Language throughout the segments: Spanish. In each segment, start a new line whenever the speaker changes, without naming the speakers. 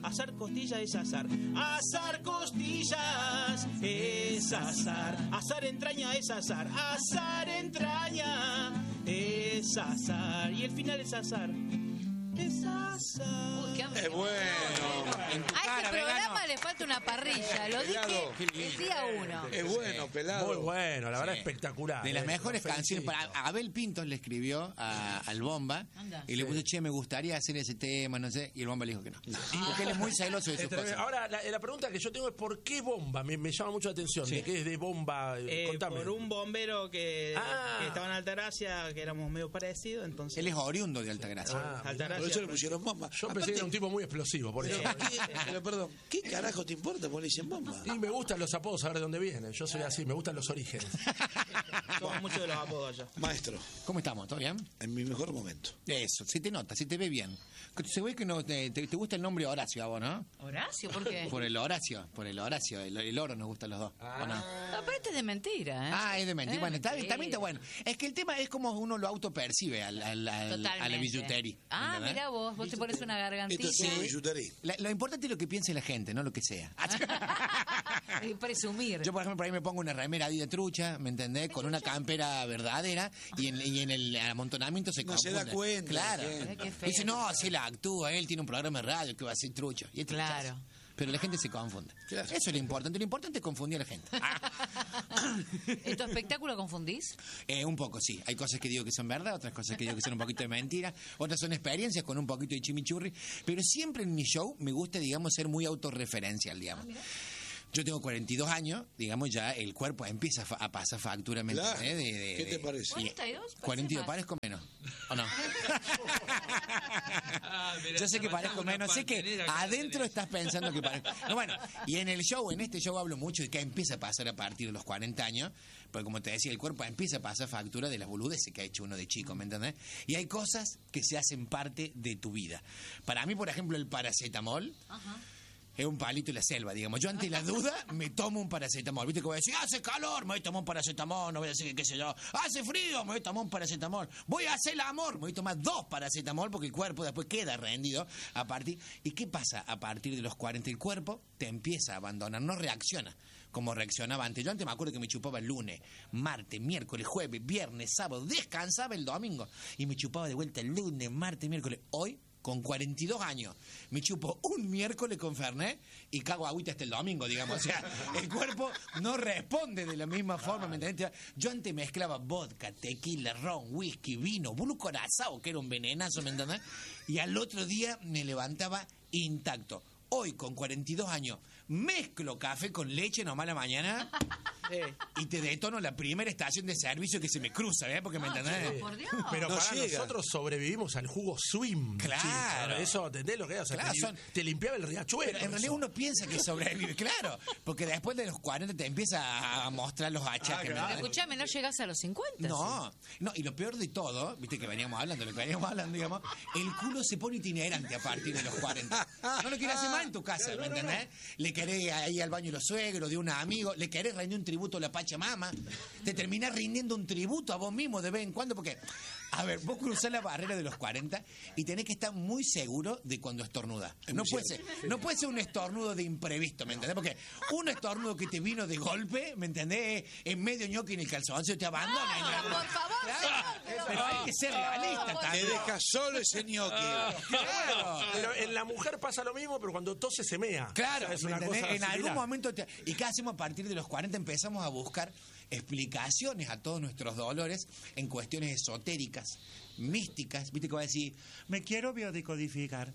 Asar costillas es azar. Asar costillas es azar. Asar entraña es azar. Asar entraña es azar. Y el final es azar. Es azar.
Uy, qué hambre.
Es bueno.
A este programa le falta una parrilla. Lo dije el día 1.
Es bueno, pelado.
Muy bueno, la verdad,
Sí.
espectacular.
De las mejores
Lo
canciones.
felicito.
Abel Pintos le escribió al Bomba
Anda.
y le puso, che, me gustaría hacer ese tema, no sé. Y el Bomba le dijo que no. Porque él es muy celoso de sus cosas.
Ahora, la pregunta que yo tengo es ¿por qué Bomba? Me llama mucho la atención. ¿De qué es de Bomba? Contame.
Por un bombero que
Ah.
estaba en Altagracia, que éramos medio parecidos, entonces...
Él es oriundo de Altagracia.
Altagracia.
Por eso le pusieron bomba.
Yo pensé que era un tipo muy explosivo, por eso.
Pero perdón, ¿qué carajo te importa porque le dicen bomba?
Y me gustan los apodos, saber de dónde vienen. Yo soy así, me gustan los orígenes.
Somos muchos de los apodos allá.
Maestro,
¿Cómo estamos? ¿Todo bien?
en mi mejor momento.
Eso, se te nota, se te ve bien. Se ve que no, te gusta el nombre Horacio a vos, ¿no?
¿Horacio? ¿Por qué?
Por el Horacio, el oro nos gusta a los dos, ¿o no?
Aparte es de mentira, ¿eh?
Ah, es de mentira. Bueno,
mentira.
también está bueno. Es que el tema es como uno lo autopercibe a la billutería.
Ah,
¿entendés?
mirá vos te pones una gargantita.
Esto es billutería.
Lo importante es lo que piense la gente, no lo que sea.
Y presumir.
Yo, por ejemplo, por ahí me pongo una remera de trucha, ¿me entendés? Con una campera verdadera y en el amontonamiento se
No se
confunde.
da cuenta,
Claro.
gente.
Qué feo.
Dice, no, si la actúa, él tiene un programa de radio que va a ser trucho. Y es truchazo.
Claro.
Pero la gente se confunde.
Claro.
Eso es lo importante. Lo importante es confundir a la gente.
¿En tu espectáculo confundís?
Un poco, sí. Hay cosas que digo que son verdad, otras cosas que digo que son un poquito de mentira, otras son experiencias con un poquito de chimichurri, pero siempre en mi show me gusta, digamos, ser muy autorreferencial, digamos. Yo tengo 42 años, digamos, ya el cuerpo empieza a pasar factura. ¿Me
Claro.
entendés?
¿Qué te parece?
42.
42, parezco menos, ¿o no? Yo sé que parezco menos, sé que adentro estás pensando que parezco. No, bueno, y en el show, en este show hablo mucho de que empieza a pasar a partir de los 40 años, porque como te decía, el cuerpo empieza a pasar factura de las boludeces que ha hecho uno de chico, ¿me entendés? Y hay cosas que se hacen parte de tu vida. Para mí, por ejemplo, el paracetamol. Es un palito de la selva, digamos. Yo ante la duda me tomo un paracetamol. ¿Viste que voy a decir, hace calor, me voy a tomar un paracetamol, no voy a decir que qué sé yo. Hace frío, me voy a tomar un paracetamol. Voy a hacer el amor, me voy a tomar 2 paracetamol porque el cuerpo después queda rendido a partir. ¿Y qué pasa a partir de los 40? El cuerpo te empieza a abandonar, no reacciona como reaccionaba antes. Yo antes me acuerdo que me chupaba el lunes, martes, miércoles, jueves, viernes, sábado, descansaba el domingo y me chupaba de vuelta el lunes, martes, miércoles. Hoy, con 42 años, me chupo un miércoles con Fernet y cago agüita hasta el domingo, digamos. O sea, el cuerpo no responde de la misma forma, ¿me entendés? Yo antes mezclaba vodka, tequila, ron, whisky, vino, bulo corazao, que era un venenazo, ¿me entendés? Y al otro día me levantaba intacto. Hoy, con 42 años, mezclo café con leche nomás a la mañana y te detono la primera estación de servicio que se me cruza, ¿eh? Porque me entendés.
Por Dios.
Pero
No
para
llega.
nosotros sobrevivimos al jugo swim.
Claro.
chicos. Eso, ¿entendés lo que es? O sea,
Claro,
te limpiaba el riachuelo.
Pero en realidad
eso.
uno piensa que sobrevive, claro, porque después de los 40 te empieza a mostrar los achaques.
claro.
¿me entendés?
Escuchame, no llegás a los 50.
No, y lo peor de todo, viste que veníamos hablando, digamos, el culo se pone itinerante a partir de los 40. No lo quieres hacer más en tu casa, ¿me entendés? Le querés ir al baño de los suegros, de un amigo, le querés rendir un tributo a la Pachamama, te terminás rindiendo un tributo a vos mismo de vez en cuando, porque, a ver, vos cruzás la barrera de los 40 y tenés que estar muy seguro de cuando estornudás. No puede ser un estornudo de imprevisto, ¿me entendés? Porque un estornudo que te vino de golpe, ¿me entendés? En medio ñoqui en el calzón, te abandona.
Por favor,
Claro, pero hay que ser realista
Te
también.
deja solo ese ñoqui.
Claro.
Pero en la mujer pasa lo mismo, pero cuando tose se mea.
Claro,
O sea, es
¿me
una
entendés?
cosa
En algún
similar.
momento. ¿Y qué hacemos a partir de los 40? Empezamos a buscar explicaciones a todos nuestros dolores en cuestiones esotéricas, místicas. ¿Viste que va a decir? Me quiero biodecodificar.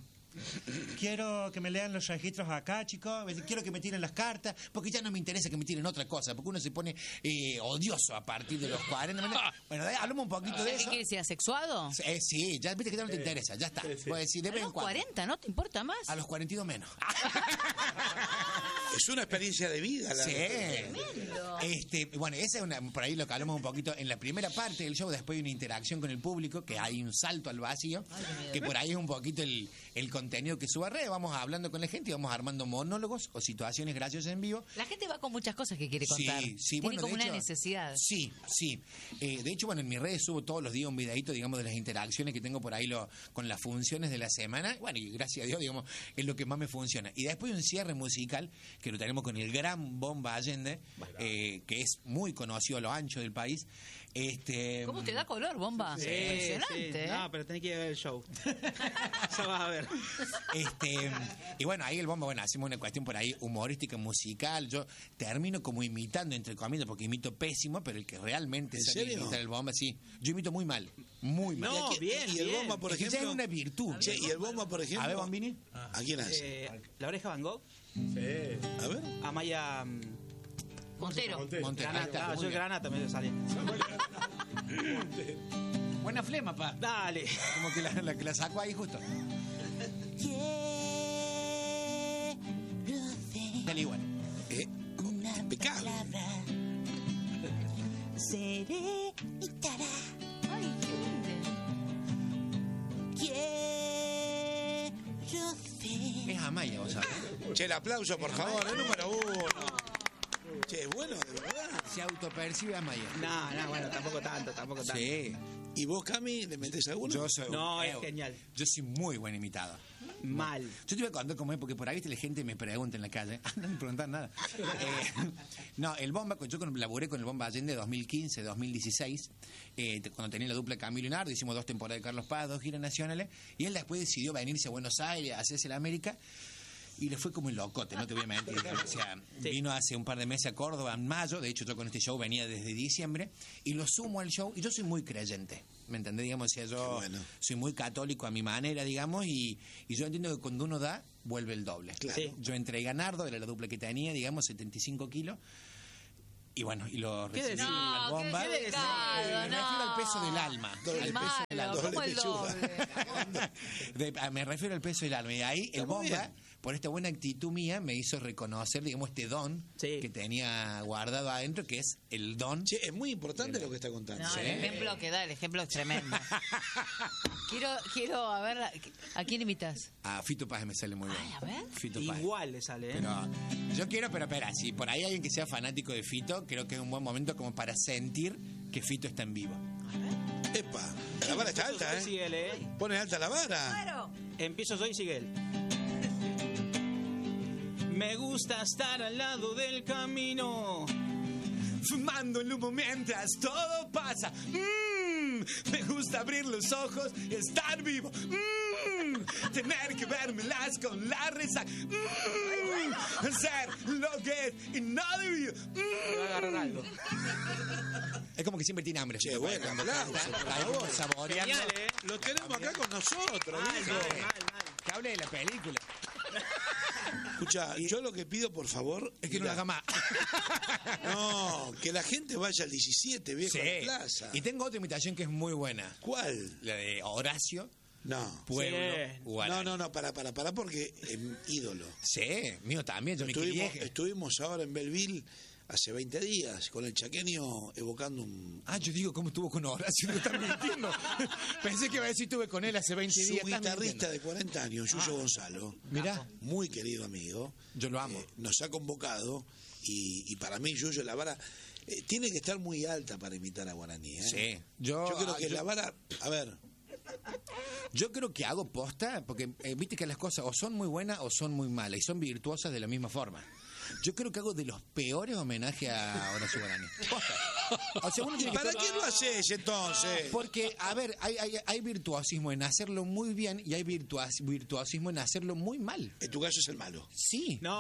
Quiero que me lean los registros acá, chicos. Quiero que me tiren las cartas. Porque ya no me interesa que me tiren otra cosa. Porque uno se pone odioso a partir de los 40. Bueno, hablamos un poquito de
¿Qué
eso.
quieres decir? ¿Asexuado?
Sí, ya viste que ya no te interesa. Ya está. Puedes decir, de
A
vez en
los
cuando.
40, ¿no te importa más?
A los 42 menos.
Es una experiencia de vida. La
Sí. Bueno, esa es por ahí lo que hablamos un poquito en la primera parte del show. Después hay una interacción con el público, que hay un salto al vacío, que por ahí es un poquito el contenido contenido que suba a red, vamos hablando con la gente y vamos armando monólogos o situaciones graciosas en vivo.
La gente va con muchas cosas que quiere contar.
Sí,
Tiene
bueno,
como
de
una
hecho,
necesidad.
Sí. De hecho, bueno, en mis redes subo todos los días un videito, digamos, de las interacciones que tengo por ahí con las funciones de la semana. Bueno, y gracias a Dios, digamos, es lo que más me funciona. Y después un cierre musical que lo tenemos con el gran Bomba Allende, que es muy conocido a lo ancho del país.
¿Cómo te da color, Bomba?
Sí,
Impresionante,
sí.
¿eh?
No, pero tenés que ir a ver el show. Ya vas a ver.
Y bueno, ahí el Bomba, bueno, hacemos una cuestión por ahí humorística, musical. Yo termino como imitando, entre comillas, porque imito pésimo, pero el que realmente sabe
serio?
imitar el Bomba, sí. Yo imito muy mal, muy mal.
No, bien,
Y el
bien.
Bomba, por
Es que ya
ejemplo.
es una virtud.
Che, y el Bomba, por ejemplo.
A ver, Bombini.
¿A quién hace?
La Oreja Van Gogh,
A ver.
Amaya
Montero.
Montero. Ahí está,
Granata.
muy
Yo
bien.
Granata me sale.
Buena flema, pa.
Dale.
Como que la sacó ahí justo. Dale igual.
Impecable.
Seré mi cara.
Ay, qué lindo.
Quiero ser.
Es Amaya, vos sabés.
Che, el aplauso, por favor, el número 1. Che, es bueno, de verdad.
Se autopercibe Amaya.
No, bueno, tampoco tanto.
Sí.
¿Y vos, Cami, le metés alguno?
Yo soy
No, es genial.
Yo soy muy buen imitador.
Mal.
Yo te voy a contar cómo es, porque por ahí la gente me pregunta en la calle. No me preguntan nada. No, el Bomba, yo laburé con el Bomba Allende 2015, 2016, cuando tenía la dupla Camilo y Nardo, hicimos 2 temporadas de Carlos Paz, 2 giras nacionales, y él después decidió venirse a Buenos Aires, a hacerse la América, y le fue como el locote, no te voy a mentir. O sea,
Sí.
vino hace un par de meses a Córdoba en mayo, de hecho yo con este show venía desde diciembre, y lo sumo al show, y yo soy muy creyente, ¿me entendés? Digamos, o sea, yo
Qué bueno.
soy muy católico a mi manera, digamos, y yo entiendo que cuando uno da, vuelve el doble.
Claro.
Sí.
Yo entregué a Nardo, era la dupla que tenía, digamos, 75 kilos, y bueno, y lo
¿Qué
recibí
decís?
al
No,
Bomba.
qué delicado,
Me refiero al peso del alma.
Doble
Qué
Al peso del
malo,
alma.
¿cómo el
pechuga.
doble?
Me refiero al peso del alma. Y ahí
Está
el
muy
Bomba,
bien.
por esta buena actitud mía, me hizo reconocer, digamos, este don
Sí.
que tenía guardado adentro, que es el don.
Che, es muy importante lo que está contando.
No,
Sí.
el ejemplo que da, el ejemplo es tremendo. Quiero a ver, ¿a quién imitas?
A Fito Páez me sale muy bien.
Ay, a ver.
Fito Páez.
Igual le sale, ¿eh?
Pero yo quiero, pero espera, si por ahí hay alguien que sea fanático de Fito, creo que es un buen momento como para sentir que Fito está en vivo.
Epa, la vara está alta,
Sigue él, ¿eh?
Pone alta la vara.
Claro.
Empiezo yo y sigue él. Me gusta estar al lado del camino.
Fumando el humo mientras todo pasa. Me gusta abrir los ojos y estar vivo. Tener que vérmelas con la resaca. Ser lo que es y no debido.
Me va a agarrar algo.
Es como que siempre tiene hambre.
Che, bueno, aplauso, por
Está
favor.
saboreando.
Genial, ¿eh?
Lo tenemos acá con nosotros,
Mal,
viejo.
mal.
Que hable de la película.
Escucha, yo lo que pido, por favor,
Es que no lo
mirá,
haga más.
No, que la gente vaya al 17, viejo,
Sí.
a la plaza.
Y tengo otra imitación que es muy buena.
¿Cuál?
La de Horacio,
No.
Pueblo,
Sí.
Guaraní.
No, para, porque ídolo.
Sí, mío también, yo me quería.
Estuvimos ahora en Belleville hace 20 días con el chaqueño evocando un...
Ah, yo digo, ¿cómo estuvo con Horacio? No estás mintiendo. Pensé que iba a decir, estuve con él hace 20
Su
días. Estás
guitarrista
mintiendo.
de 40 años, Yuyo Gonzalo.
Mirá.
Muy querido amigo.
Yo lo amo.
Nos ha convocado y para mí, Yuyo, la vara tiene que estar muy alta para imitar a Guaraní. ¿eh?
Sí.
Yo creo que la vara... A ver,
Yo creo que hago posta, porque viste que las cosas o son muy buenas o son muy malas, y son virtuosas de la misma forma. Yo creo que hago de los peores homenajes a Horacio Guaraní. Posta. O sea, uno
¿y
tiene que
para
estar-
qué lo haces entonces?
Porque, a ver, hay virtuosismo en hacerlo muy bien y hay virtuosismo en hacerlo muy mal.
En tu caso es el malo.
Sí.
No,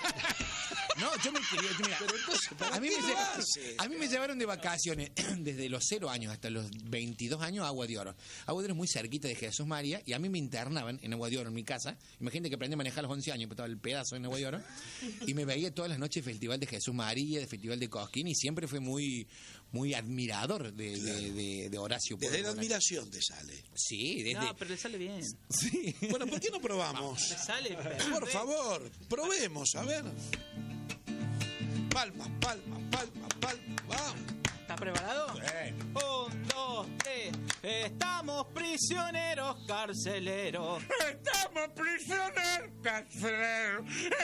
No, yo me quería. Mira,
Pero entonces, ¿para
a mí,
qué
me
lo
lle-
haces?
a mí me llevaron de vacaciones desde los 0 años hasta los 22 años a Agua de Oro. Agua de Oro es muy cerquita de Jesús María y a mí me internaban en Agua de Oro en mi casa. Imagínate que aprendí a manejar a los 11 años, pues estaba el pedazo en Agua de Oro. Y me veía todas las noches Festival de Jesús María, de Festival de Cosquín, y siempre fue muy admirador de Horacio.
Desde la
Guaraní.
admiración te sale.
Sí, desde...
no, pero le sale bien.
Sí.
Bueno, ¿por qué no probamos?
Le sale
Por favor, probemos, a ver. Palmas, palmas, palmas, palmas. Vamos.
¿Estás preparado?
Sí.
1, 2, 3. Estamos prisioneros carceleros.
Estamos prisioneros carceleros.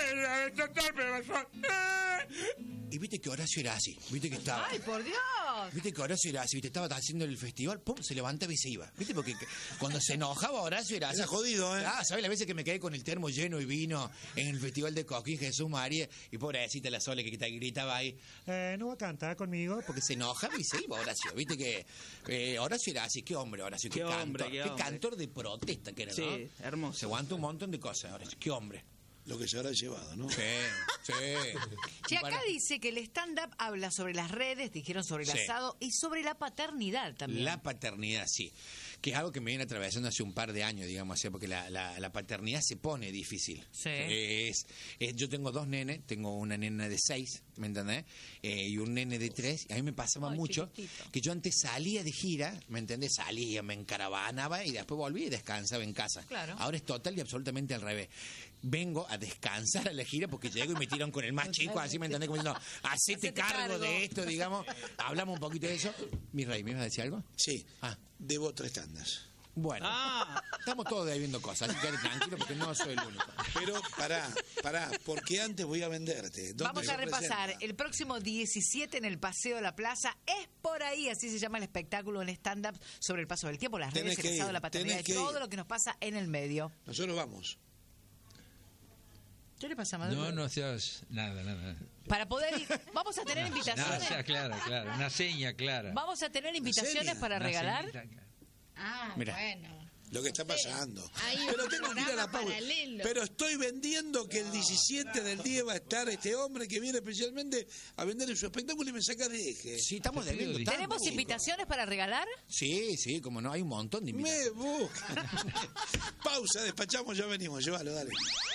Y viste que Horacio era así. Viste que estaba.
¡Ay, por Dios!
Viste que Horacio era así. Viste, estaba haciendo el festival. Pum, se levantaba y se iba. Viste, porque cuando se enojaba Horacio era así.
Era jodido, ¿eh?
Ah, ¿sabes las veces que me quedé con el termo lleno y vino en el festival de Coquín Jesús María? Y pobrecita la Sole que gritaba ahí. No va a cantar conmigo. Porque se enojaba y se iba Horacio. Viste que Horacio era así. Qué hombre, Horacio. Qué
hombre,
cantor.
qué
Qué
hombre.
cantor de protesta que era, ¿no?
Sí, hermoso.
Se aguanta un montón de cosas, Horacio. Qué hombre.
Lo que se habrá llevado, ¿no?
Sí, sí.
Che, acá dice que el stand-up habla sobre las redes, dijeron sobre el
Sí.
asado y sobre la paternidad también.
La paternidad, sí. Que es algo que me viene atravesando hace un par de años, digamos así, porque la paternidad se pone difícil.
Sí.
Yo tengo 2 nenes, tengo una nena de 6, ¿me entendés? Y un nene de 3. A mí me pasaba
Ay,
mucho
chiquitito.
que yo antes salía de gira, ¿me entendés? Salía, me encaravanaba y después volvía y descansaba en casa.
Claro.
Ahora es total y absolutamente al revés. Vengo a descansar a la gira porque llego y me tiran con el más chico, así, ¿me entendés? Como diciendo, hacete cargo de esto, digamos. Hablamos un poquito de eso. Mi rey, ¿me ibas a decir algo?
Sí.
Ah.
Debo 3 tandas.
Bueno, estamos todos debiendo cosas, así que quédate tranquilo porque no soy el único.
Pero pará, porque antes voy a venderte. ¿Dónde
Vamos
se
a repasar
presenta?
el próximo 17 en el Paseo de la Plaza. Es por ahí, así se llama el espectáculo en stand-up sobre el paso del tiempo, las
Tenés
redes,
que
el estado,
ir,
la paternidad
tenés
y
que
todo
ir.
lo que nos pasa en el medio.
Nosotros vamos.
¿Qué le pasa, Maduro?
No seas nada.
Para poder ir, vamos a tener invitaciones.
Nada, sea claro, una seña clara.
Vamos a tener invitaciones
seña?
para
Una
regalar.
señita clara.
Ah,
Mira.
bueno.
Lo que está pasando.
Hay un
Pero tengo que ir a la
programa
pausa.
paralelo.
Pero estoy vendiendo que el 17 del 10 va a estar este hombre que viene especialmente a vender en su espectáculo y me saca de eje.
Sí, estamos debiendo tanto,
¿Tenemos
chicos.
invitaciones para regalar?
Sí, como no, hay un montón de invitaciones.
Me busca. Pausa, despachamos, ya venimos. Llévalo, dale.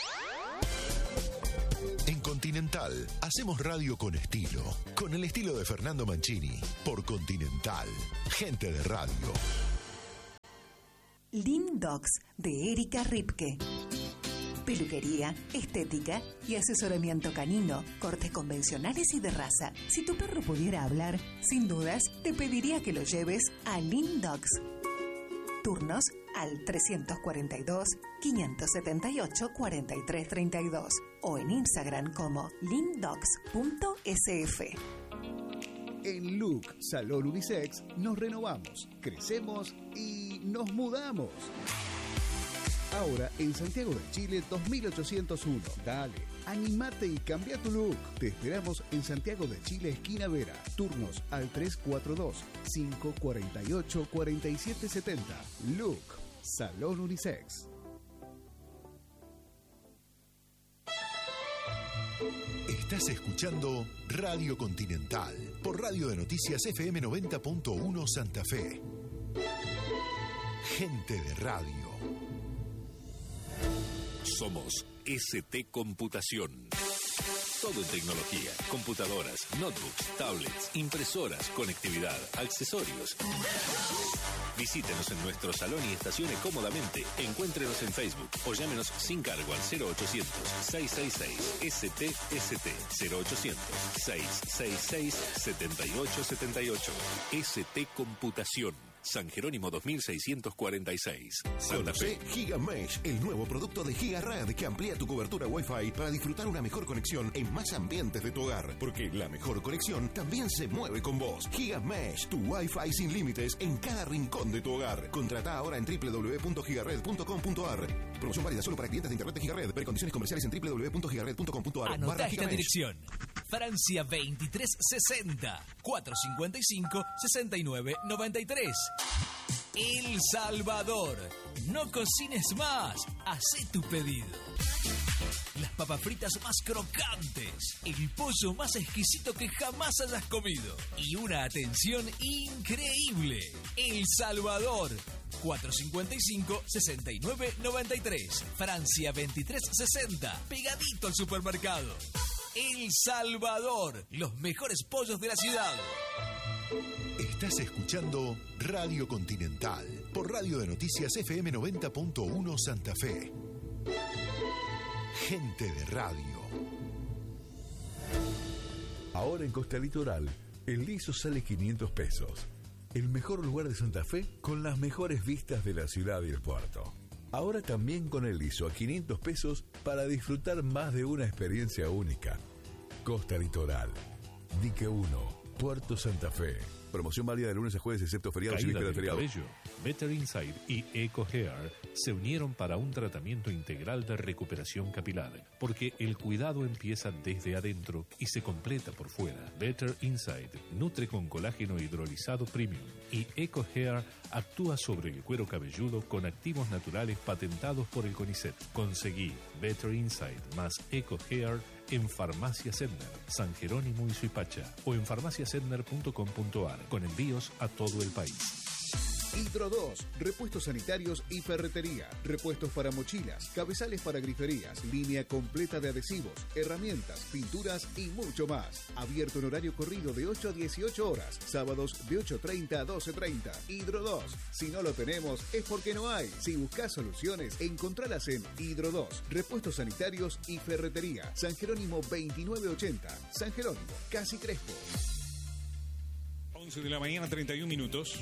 En Continental hacemos radio con estilo, con el estilo de Fernando Mancini, por Continental, gente de radio.
Lindox de Erika Ripke. Peluquería, estética y asesoramiento canino, cortes convencionales y de raza. Si tu perro pudiera hablar, sin dudas, te pediría que lo lleves a Lindox. Turnos al 342-578-4332 o en Instagram como lindox.sf.
En Look Salón Unisex nos renovamos, crecemos y nos mudamos. Ahora en Santiago de Chile 2801. Dale, animate y cambia tu look. Te esperamos en Santiago de Chile, esquina Vera. Turnos al 342-548-4770. Look Salón Unisex.
Estás escuchando Radio Continental por Radio de Noticias FM 90.1 Santa Fe. Gente de radio.
Somos ST Computación. Todo en tecnología, computadoras, notebooks, tablets, impresoras, conectividad, accesorios. Visítenos en nuestro salón y estacione cómodamente. Encuéntrenos en Facebook o llámenos sin cargo al 0800-666-STST 0800-666-7878. ST Computación. San Jerónimo 2646. Santa Fe.
Conoce GigaMesh, el nuevo producto de GigaRed que amplía tu cobertura Wi-Fi para disfrutar una mejor conexión en más ambientes de tu hogar. Porque la mejor conexión también se mueve con vos. GigaMesh, tu Wi-Fi sin límites en cada rincón de tu hogar. Contrata ahora en www.gigared.com.ar. Promoción válida solo para clientes de internet de GigaRed. Ver condiciones comerciales en www.gigared.com.ar.
Anota esta dirección. Francia 2360 455 6993. El Salvador. No cocines más. Hacé tu pedido. Las papas fritas más crocantes. El pollo más exquisito que jamás hayas comido. Y una atención increíble. El Salvador. 455-6993. Francia 2360. Pegadito al supermercado. El Salvador. Los mejores pollos de la ciudad.
Estás escuchando Radio Continental por Radio de Noticias FM 90.1 Santa Fe. Gente de radio.
Ahora en Costa Litoral, El liso sale 500 pesos. El mejor lugar de Santa Fe con las mejores vistas de la ciudad y el puerto. Ahora también con el liso a 500 pesos para disfrutar más de una experiencia única. Costa Litoral, Dique 1, Puerto Santa Fe. Promoción válida de lunes a jueves excepto feriados y
Caída
vísperas de
del
feriado.
cabello. Better Inside y Eco Hair se unieron para un tratamiento integral de recuperación capilar, porque el cuidado empieza desde adentro y se completa por fuera. Better Inside nutre con colágeno hidrolizado premium y Eco Hair actúa sobre el cuero cabelludo con activos naturales patentados por el CONICET. Conseguí Better Inside más Eco Hair en Farmacia Sedner, San Jerónimo y Suipacha, o en farmaciasedner.com.ar, con envíos a todo el país.
Hidro 2, repuestos sanitarios y ferretería, repuestos para mochilas, cabezales para griferías, línea completa de adhesivos, herramientas, pinturas y mucho más. Abierto en horario corrido de 8 a 18 horas, sábados de 8:30 a 12:30. Hidro 2, si no lo tenemos es porque no hay. Si buscas soluciones, encontralas en Hidro 2, repuestos sanitarios y ferretería. San Jerónimo 2980, San Jerónimo, Casi Crespo.
11 de la mañana, 31 minutos.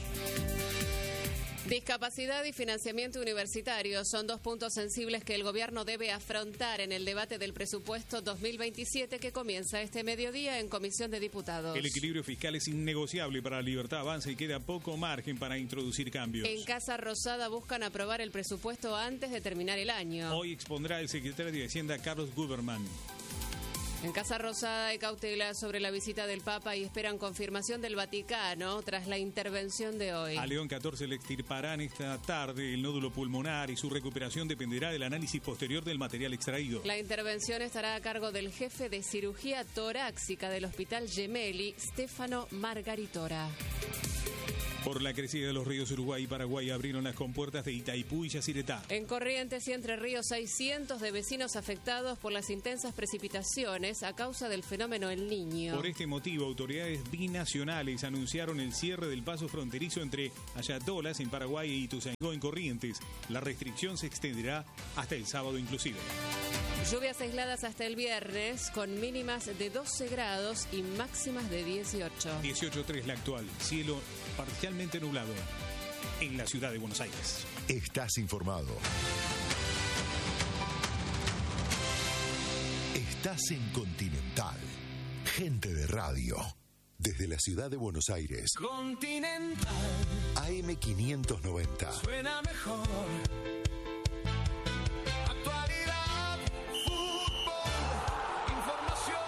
Discapacidad y financiamiento universitario son dos puntos sensibles que el gobierno debe afrontar en el debate del presupuesto 2027 que comienza este mediodía en Comisión de Diputados.
El equilibrio fiscal es innegociable para la libertad avanza y queda poco margen para introducir cambios.
En Casa Rosada buscan aprobar el presupuesto antes de terminar el año.
Hoy expondrá el secretario de Hacienda, Carlos Guberman.
En Casa Rosada hay cautela sobre la visita del Papa y esperan confirmación del Vaticano tras la intervención de hoy.
A León 14 le extirparán esta tarde el nódulo pulmonar y su recuperación dependerá del análisis posterior del material extraído.
La intervención estará a cargo del jefe de cirugía torácica del Hospital Gemelli, Stefano Margaritora.
Por la crecida de los ríos Uruguay y Paraguay abrieron las compuertas de Itaipú y Yacyretá.
En Corrientes y Entre Ríos hay cientos de vecinos afectados por las intensas precipitaciones a causa del fenómeno El Niño.
Por este motivo, autoridades binacionales anunciaron el cierre del paso fronterizo entre Ayatolas en Paraguay e Ituzaingó en Corrientes. La restricción se extenderá hasta el sábado inclusive.
Lluvias aisladas hasta el viernes con mínimas de 12 grados y máximas de 18.
18.3 la actual. Cielo parcialmente nublado en la ciudad de Buenos Aires.
Estás informado. Estás en Continental. Gente de radio. Desde la ciudad de Buenos Aires.
Continental.
AM 590.
Suena mejor. Actualidad, fútbol, información.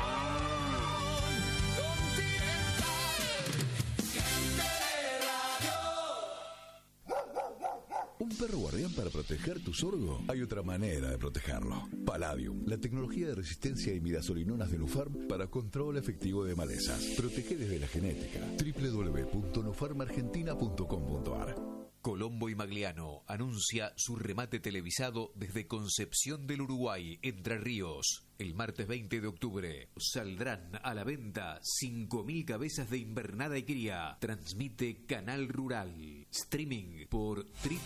Continental. Gente de radio.
¿Un perro guardián para proteger tu sorgo? Hay otra manera de protegerlo. Palladium, la tecnología de resistencia a imidazolinonas de Nufarm para control efectivo de malezas. Protege desde la genética. www.nufarmargentina.com.ar.
Colombo y Magliano anuncia su remate televisado desde Concepción del Uruguay, Entre Ríos. El martes 20 de octubre saldrán a la venta 5.000 cabezas de invernada y cría. Transmite Canal Rural. Streaming por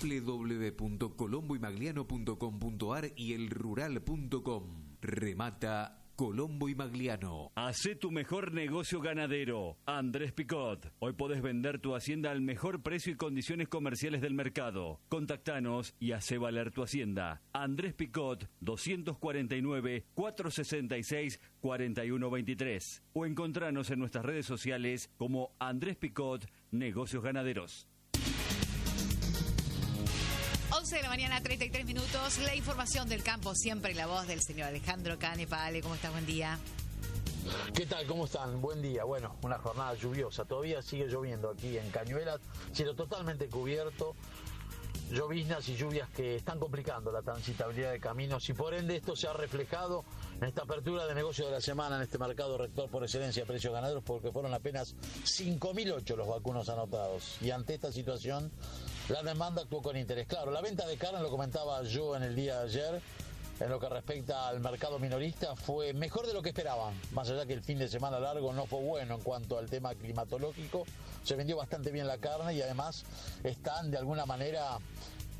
www.colomboymagliano.com.ar y elrural.com. Remata Colombo y Magliano.
Hacé tu mejor negocio ganadero. Andrés Picot. Hoy podés vender tu hacienda al mejor precio y condiciones comerciales del mercado. Contactanos y hacé valer tu hacienda. Andrés Picot, 249-466-4123. O encontranos en nuestras redes sociales como Andrés Picot Negocios Ganaderos.
11 de la mañana, 33 minutos. La información del campo, siempre la voz del señor Alejandro Canepa. Ale, ¿cómo estás? Buen día.
¿Qué tal? ¿Cómo están? Buen día. Bueno, una jornada lluviosa. Todavía sigue lloviendo aquí en Cañuelas. Cielo totalmente cubierto. Lloviznas y lluvias que están complicando la transitabilidad de caminos y por ende esto se ha reflejado en esta apertura de negocio de la semana en este mercado rector por excelencia de precios ganaderos, porque fueron apenas 5.008 los vacunos anotados y ante esta situación la demanda actuó con interés. Claro, la venta de carne, lo comentaba yo en el día de ayer, en lo que respecta al mercado minorista, fue mejor de lo que esperaban, más allá que el fin de semana largo no fue bueno en cuanto al tema climatológico. Se vendió bastante bien la carne y además están de alguna manera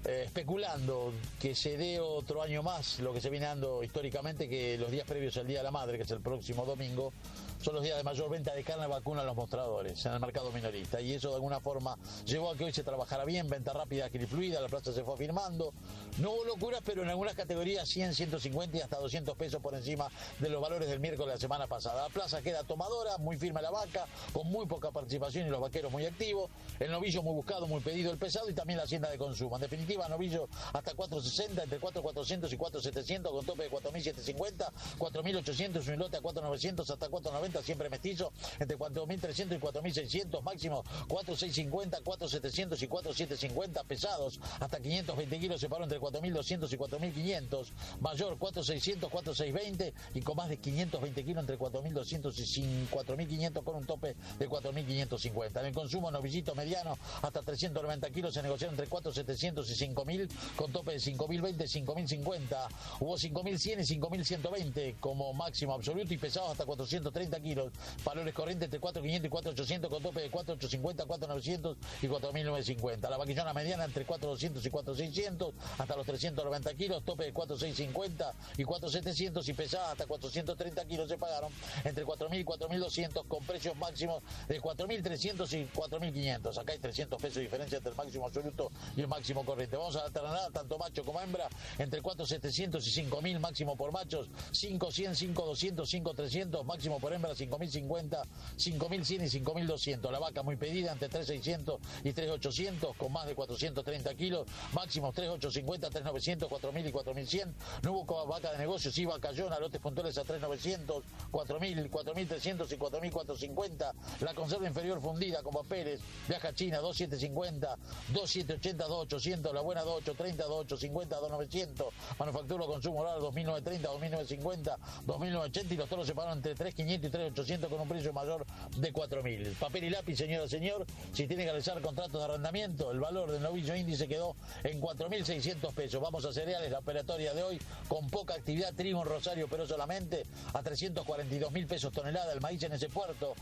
especulando que se dé otro año más lo que se viene dando históricamente, que los días previos al Día de la Madre, que es el próximo domingo, son los días de mayor venta de carne vacuna en los mostradores, en el mercado minorista, y eso de alguna forma llevó a que hoy se trabajara bien, venta rápida, ágil y fluida, la plaza se fue afirmando, no hubo locuras, pero en algunas categorías 100, 150 y hasta 200 pesos por encima de los valores del miércoles de la semana pasada. La plaza queda tomadora, muy firme la vaca, con muy poca participación y los vaqueros muy activos, el novillo muy buscado, muy pedido el pesado, y también la hacienda de consumo. En definitiva, novillo hasta 460, entre 4.400 y 4.700, con tope de 4.750, 4.800, un lote a 4.900 hasta 4.90, siempre mestizo, entre 4.300 y 4.600, máximo 4.650, 4.700 y 4.750, pesados hasta 520 kilos, se paró entre 4.200 y 4.500, mayor 4.600, 4.620, y con más de 520 kilos entre 4.200 y 4.500, con un tope de 4.550. En el consumo, novillito mediano hasta 390 kilos se negoció entre 4.700 y 5.000, con tope de 5.020 y 5.050. Hubo 5.100 y 5.120 como máximo absoluto, y pesados hasta 430 kilos. Valores corrientes entre 4.500 y 4.800, con tope de 4.850, 4.900 y 4.950. La vaquillona mediana entre 4.200 y 4.600 hasta los 390 kilos, tope de 4.650 y 4.700, y pesada hasta 430 kilos se pagaron entre 4.000 y 4.200, con precios máximos de 4.300 y 4.500. Acá hay 300 pesos de diferencia entre el máximo absoluto y el máximo corriente. Vamos a la ternada, tanto macho como hembra, entre 4.700 y 5.000, máximo por machos 5.100, 5.200, 5.300, máximo por hembra 5.050, 5.100 y 5.200. La vaca muy pedida entre 3.600 y 3.800, con más de 430 kilos, máximos 3.850, 3.900, 4.000 y 4.100. No hubo vaca de negocios, sí vacallona, lotes puntuales a 3.900, 4.000, 4.300 y 4.450. La conserva inferior fundida con papeles, viaja China 2.750, 2.780, 2.800, la buena 2.830, 2.850, 2.900. Manufactura consumo oral 2.930, 2.950, 2.980, y los toros se pagaron entre 3.500 y 3.800, con un precio mayor de 4.000. Papel y lápiz, señora, señor, si tiene que realizar contratos de arrendamiento, el valor del novillo índice quedó en 4.600 pesos. Vamos a cereales, la operatoria de hoy con poca actividad, trigo en Rosario, pero solamente a 342.000 pesos tonelada. El maíz en ese puerto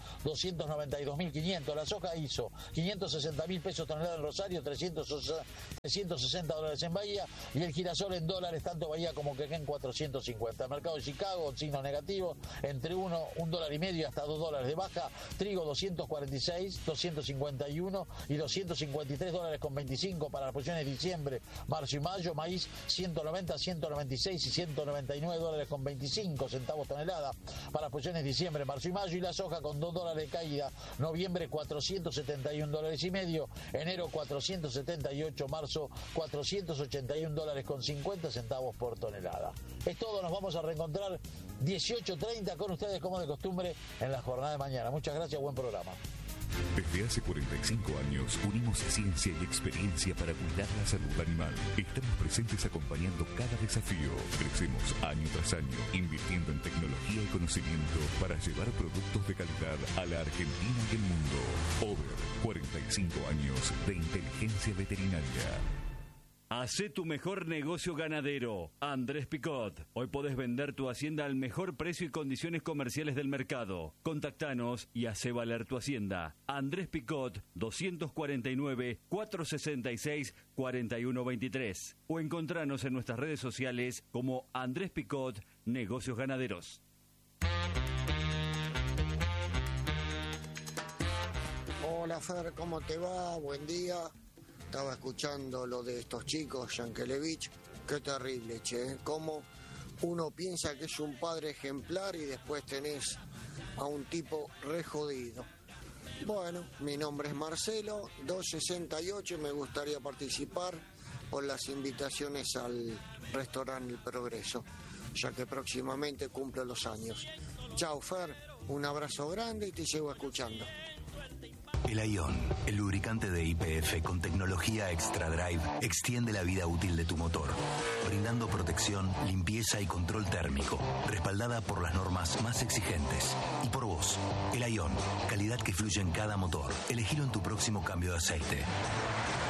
292.500. La soja hizo 560.000 pesos tonelada en Rosario, 360 dólares en Bahía, y el girasol en dólares tanto Bahía como que en 450. El mercado de Chicago, signo negativo, entre $1.5 y hasta $2 de baja. Trigo 246, 251 y 253 dólares con 25 para las posiciones de diciembre, marzo y mayo. Maíz 190, 196 y 199 dólares con 25 centavos tonelada para las posiciones de diciembre, marzo y mayo. Y la soja con $2 de caída, noviembre 471 dólares y medio, enero 478, marzo 481 dólares con 50 centavos por tonelada. Es todo, nos vamos a reencontrar 18:30 con ustedes como de costumbre en la jornada de mañana. Muchas gracias, buen programa.
Desde hace 45 años unimos ciencia y experiencia para cuidar la salud animal. Estamos presentes acompañando cada desafío. Crecemos año tras año, invirtiendo en tecnología y conocimiento para llevar productos de calidad a la Argentina y el mundo. Over, 45 años de inteligencia veterinaria.
Hacé tu mejor negocio ganadero. Andrés Picot. Hoy podés vender tu hacienda al mejor precio y condiciones comerciales del mercado. Contactanos y hacé valer tu hacienda. Andrés Picot, 249-466-4123. O encontranos en nuestras redes sociales como Andrés Picot Negocios Ganaderos.
Hola Fer, ¿cómo te va? Buen día. Estaba escuchando lo de estos chicos, Yankelevich. Qué terrible, che. Cómo uno piensa que es un padre ejemplar y después tenés a un tipo re jodido. Bueno, mi nombre es Marcelo, 268, y me gustaría participar por las invitaciones al restaurante El Progreso, ya que próximamente cumplo los años. Chao, Fer, un abrazo grande y te sigo escuchando.
El Aion, el lubricante de YPF con tecnología Extra Drive, extiende la vida útil de tu motor, brindando protección, limpieza y control térmico, respaldada por las normas más exigentes. Y por vos, el Aion, calidad que fluye en cada motor. Elegilo en tu próximo cambio de aceite.